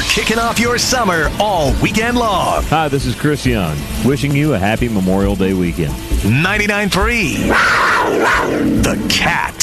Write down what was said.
kicking off your summer all weekend long. Hi, this is Chris Young, wishing you a happy Memorial Day weekend. 99.3 The Cat.